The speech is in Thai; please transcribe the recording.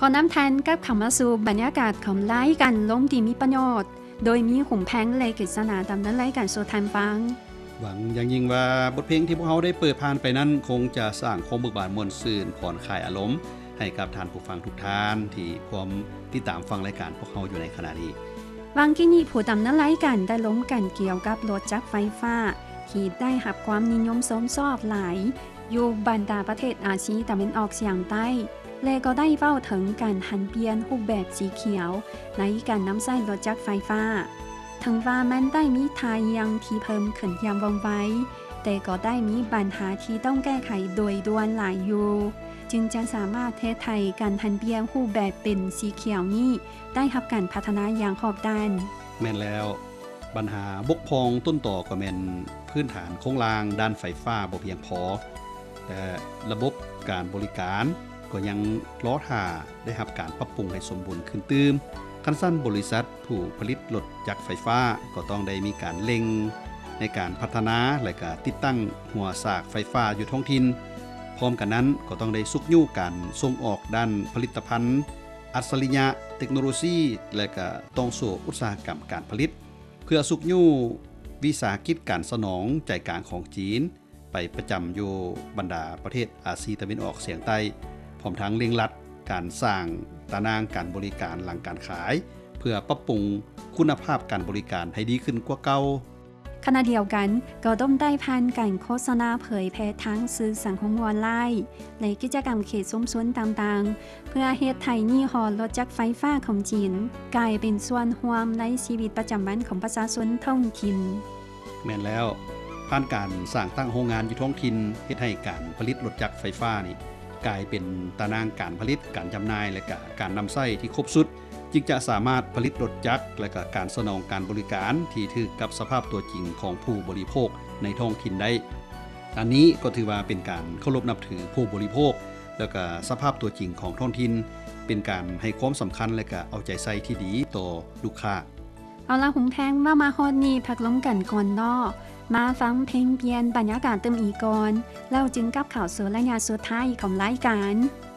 ขอนำทันกับคำว่าสู่บรรยากาศของไล่กันล้มดีมีประโยชน์โดยมีหุ่มแพงเลยกฤษณาดำนั้นไล่กันสู่ทันฟังหวังอย่างยิ่งว่าบทเพลงที่พวกเขาได้เปิดผ่านไปนั้นคงจะสร้างความเบิกบานมวลซื่นผ่อนคลายอารมณ์ให้กับท่านผู้ฟังทุกท่านที่ความติดตามฟังรายการพวกเขาอยู่ในขณะนี้วังที่นี่ผู้ดำนั้นไล่กันได้ล้มกันเกี่ยวกับรถจักรไฟฟ้าที่ได้รับความนิยมสมชอบหลายอยู่บรรดาประเทศอาเซียนตะวันออกเฉียงใต้และก็ได้เว้าถึงการหันเปลี่ยนรูปแบบสีเขียวในการนำใช้รถจักรไฟฟ้าถึงว่ามันได้มีทางยังที่เพิ่มขึ้นอย่างว่องไวแต่ก็ได้มีปัญหาที่ต้องแก้ไขโดยด่วนหลายอยู่จึงจะสามารถเทศไทยการหันเปลี่ยนรูปแบบเป็นสีเขียวนี้ได้รับการพัฒนาอย่างรอบด้านแม่นแล้วปัญหาบกพร่องต้นต่อก็แม่นพื้นฐานโครงสร้างด้านไฟฟ้าบ่เพียงพอแต่ระบบการบริการก็ยังล้อท่าได้รับการปรับปรุงให้สมบูรณ์ขึ้นตื้มคันสั้นบริษัทผู้ผลิตรถจักรไฟฟ้าก็ต้องได้มีการเล็งในการพัฒนาและก็ติดตั้งหัวสากไฟฟ้าอยู่ท้องถิ่นพร้อมกันนั้นก็ต้องได้สุกยู่การส่งออกด้านผลิตภัณฑ์อัจฉริยะเทคโนโลยีและก็ต้องสู่อุตสาหกรรมการผลิตเพื่อสุกยู่วิสาหกิจการสนองใจกลางของจีนไปประจำอยู่บรรดาประเทศอาเซียนตะวันออกเฉียงใต้พร้อมทั้งเร่งรัดการสร้างตารางการบริการหลังการขายเพื่อปรับปรุงคุณภาพการบริการให้ดีขึ้นกว่าเก่าขณะเดียวกันก็ต้องได้ผ่านการโฆษณาเผยแพร่ทั้งสื่อสังคมออนไลน์ในกิจกรรมเขตชุมชนต่างๆเพื่อเฮ็ดไทยยี่ห้อรถจักรไฟฟ้าของจีนกลายเป็นส่วนร่วมในชีวิตประจำวันของประชาชนท้องถิ่นแม่นแล้วผ่านการสร้างตั้งโรงงานอยู่ท้องถิ่นเฮ็ดให้การผลิตรถจักรไฟฟ้านี่กลายเป็นตารางการผลิตการจำหน่ายและก็การนำใช้ที่ครบสุดจึงจะสามารถผลิตรถจักรและก็การสนองการบริการที่ถึกกับสภาพตัวจริงของผู้บริโภคในท้องถิ่นได้อันนี้ก็ถือว่าเป็นการเคารพนับถือผู้บริโภคแล้วก็สภาพตัวจริงของท้องถิ่นเป็นการให้ความสำคัญและก็เอาใจใส่ที่ดีต่อลูกค้าเอาละหุงแพงว่ามาฮอดนี้พักล้มกันก่อนนอมาฟังเพลงเปลี่ยนบรรยากาศเติมอีกก่อนแล้วจึงกับข่าวสารระยะสุดท้ายของรายการ